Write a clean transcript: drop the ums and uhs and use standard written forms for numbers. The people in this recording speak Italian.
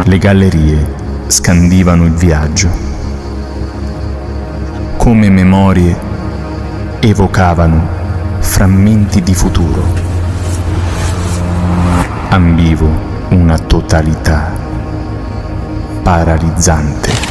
Le gallerie scandivano il viaggio. Come memorie evocavano frammenti di futuro. Ambivo una totalità paralizzante.